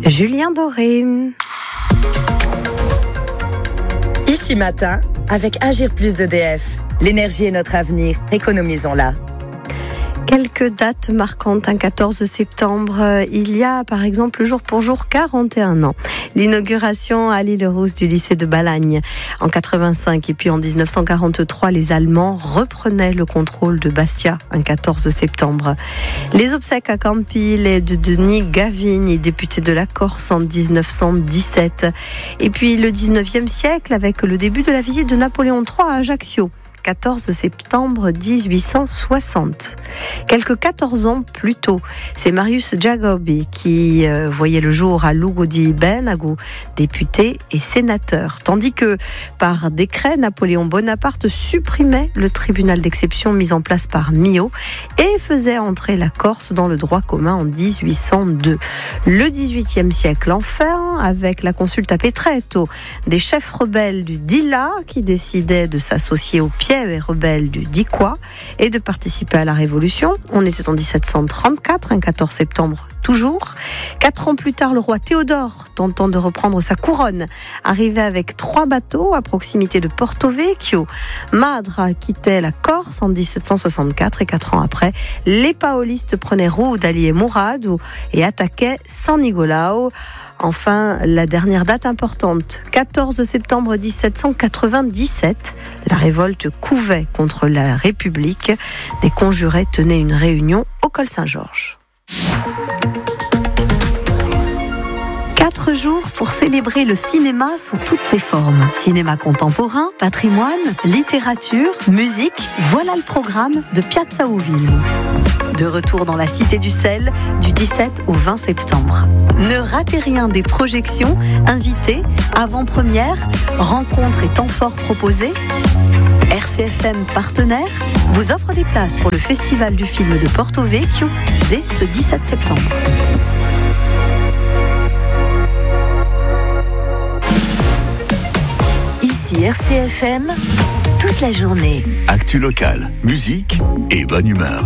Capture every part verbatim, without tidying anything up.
Julien Doré. Ici Matin, avec Agir Plus d'E D F. L'énergie est notre avenir, économisons-la. Quelques dates marquantes. Un quatorze septembre, il y a par exemple jour pour jour quarante et un ans. L'inauguration à l'île Rousse du lycée de Balagne en quatre-vingt-cinq. Et puis en dix-neuf cent quarante-trois, les Allemands reprenaient le contrôle de Bastia un quatorze septembre. Les obsèques à Campil de Denis Gavigny, député de la Corse en dix-neuf cent dix-sept. Et puis le dix-neuvième siècle avec le début de la visite de Napoléon trois à Ajaccio. quatorze septembre dix-huit cent soixante. Quelques quatorze ans plus tôt, c'est Marius Jacobi qui euh, voyait le jour à Lugo di Benago, député et sénateur. Tandis que, par décret, Napoléon Bonaparte supprimait le tribunal d'exception mis en place par Milhaud et faisait entrer la Corse dans le droit commun en dix-huit cent deux. Le dix-huitième siècle, enfin, avec la consulte à Petretto, des chefs rebelles du Dila qui décidaient de s'associer au pied et rebelles du Diquois et de participer à la Révolution. On était en dix-sept cent trente-quatre, un quatorze septembre toujours. Quatre ans plus tard, le roi Théodore, tentant de reprendre sa couronne, arrivait avec trois bateaux à proximité de Porto Vecchio. Madra quittait la Corse en dix-sept cent soixante-quatre et quatre ans après, les paolistes prenaient roue d'Ali et Mourad et attaquaient San Nicolao. Enfin, la dernière date importante, quatorze septembre dix-sept cent quatre-vingt-dix-sept, la révolte couvait contre la République. Des conjurés tenaient une réunion au col Saint-Georges. Quatre jours pour célébrer le cinéma sous toutes ses formes. Cinéma contemporain, patrimoine, littérature, musique, voilà le programme de Piazza Uvilmo. De retour dans la Cité du Sel du dix-sept au vingt septembre. Ne ratez rien des projections, invités, avant-première, rencontres et temps forts proposés. R C F M partenaire vous offre des places pour le Festival du film de Porto Vecchio dès ce dix-sept septembre. Ici R C F M, toute la journée. Actu locale, musique et bonne humeur.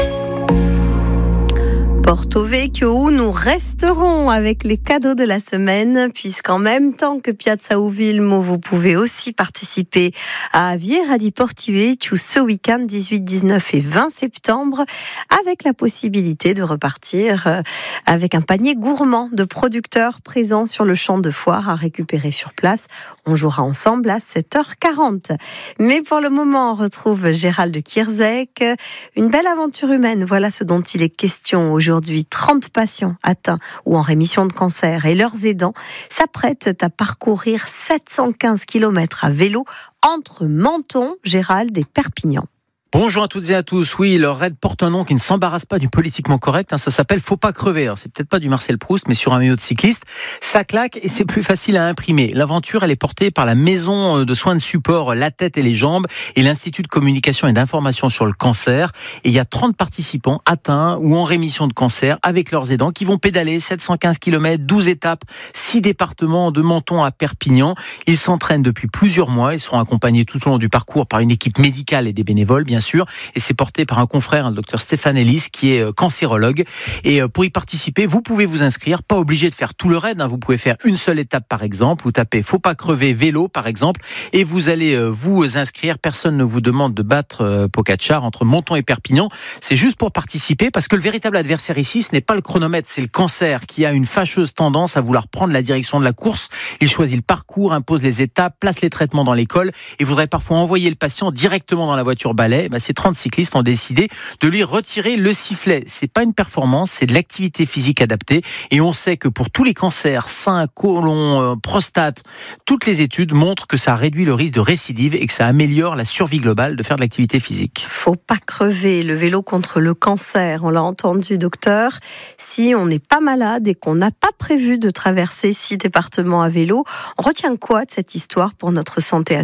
Porto Vecchio où nous resterons avec les cadeaux de la semaine, puisqu'en même temps que Piazza Uvilmo, vous pouvez aussi participer à Viera di Porto Vecchio ce week-end dix-huit, dix-neuf et vingt septembre, avec la possibilité de repartir avec un panier gourmand de producteurs présents sur le champ de foire à récupérer sur place. On jouera ensemble à sept heures quarante. Mais pour le moment, on retrouve Gérald Kierzek. Une belle aventure humaine, voilà ce dont il est question aujourd'hui. Aujourd'hui, trente patients atteints ou en rémission de cancer et leurs aidants s'apprêtent à parcourir sept cent quinze kilomètres à vélo entre Menton, Gérald et Perpignan. Bonjour à toutes et à tous. Oui, leur raid porte un nom qui ne s'embarrasse pas du politiquement correct. Hein, ça s'appelle Faut pas crever. Alors, c'est peut-être pas du Marcel Proust, mais sur un maillot de cycliste, ça claque et c'est plus facile à imprimer. L'aventure, elle est portée par la maison de soins de support La Tête et les Jambes et l'Institut de communication et d'information sur le cancer. Et il y a trente participants atteints ou en rémission de cancer avec leurs aidants qui vont pédaler sept cent quinze kilomètres, douze étapes, six départements de Menton à Perpignan. Ils s'entraînent depuis plusieurs mois. Ils seront accompagnés tout au long du parcours par une équipe médicale et des bénévoles, bien sûr, et c'est porté par un confrère, le docteur Stéphane Ellis, qui est cancérologue. Et pour y participer, vous pouvez vous inscrire, pas obligé de faire tout le raid, hein. Vous pouvez faire une seule étape par exemple, vous tapez Faut pas crever vélo par exemple, et vous allez vous inscrire. Personne ne vous demande de battre Pogačar entre Menton et Perpignan, c'est juste pour participer, parce que le véritable adversaire ici, ce n'est pas le chronomètre, c'est le cancer qui a une fâcheuse tendance à vouloir prendre la direction de la course. Il choisit le parcours, impose les étapes, place les traitements dans l'école, et voudrait parfois envoyer le patient directement dans la voiture balai. Bah, ces trente cyclistes ont décidé de lui retirer le sifflet. C'est pas une performance, c'est de l'activité physique adaptée. Et on sait que pour tous les cancers, sein, côlon, euh, prostate, toutes les études montrent que ça réduit le risque de récidive et que ça améliore la survie globale de faire de l'activité physique. Faut pas crever, le vélo contre le cancer. On l'a entendu, docteur. Si on n'est pas malade et qu'on n'a pas prévu de traverser six départements à vélo, on retient quoi de cette histoire pour notre santé à tous ?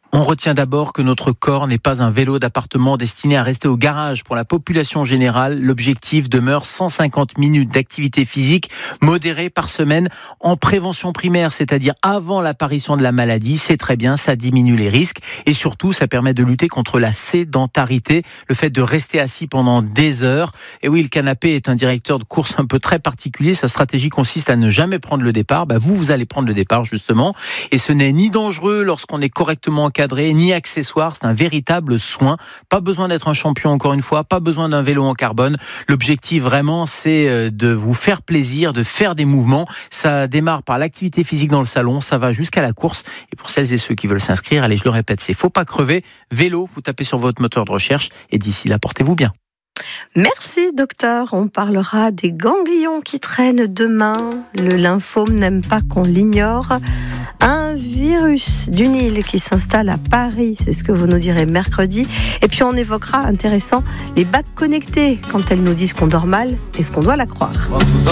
On retient d'abord que notre corps n'est pas un vélo d'appartement destiné à rester au garage. Pour la population générale, l'objectif demeure cent cinquante minutes d'activité physique modérée par semaine en prévention primaire, c'est-à-dire avant l'apparition de la maladie. C'est très bien, ça diminue les risques et surtout, ça permet de lutter contre la sédentarité, le fait de rester assis pendant des heures. Et oui, le canapé est un directeur de course un peu très particulier. Sa stratégie consiste à ne jamais prendre le départ. Bah, vous, vous allez prendre le départ justement. Et ce n'est ni dangereux lorsqu'on est correctement encadré, ni accessoire, c'est un véritable soin. Pas besoin d'être un champion encore une fois, pas besoin d'un vélo en carbone. L'objectif vraiment, c'est de vous faire plaisir, de faire des mouvements. Ça démarre par l'activité physique dans le salon, ça va jusqu'à la course. Et pour celles et ceux qui veulent s'inscrire, allez, je le répète, c'est Faut pas crever. Vélo, vous tapez sur votre moteur de recherche et d'ici là, portez-vous bien. Merci docteur, on parlera des ganglions qui traînent demain. Le lymphome n'aime pas qu'on l'ignore. Un virus du Nil qui s'installe à Paris, c'est ce que vous nous direz mercredi. Et puis on évoquera, intéressant, les bacs connectés quand elles nous disent qu'on dort mal. Est-ce qu'on doit la croire ?